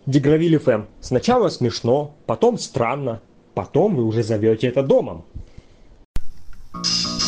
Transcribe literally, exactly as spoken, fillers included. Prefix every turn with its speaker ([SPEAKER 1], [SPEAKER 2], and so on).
[SPEAKER 1] Дегравиль эф эм. Сначала смешно, потом странно, потом вы уже зовете это домом.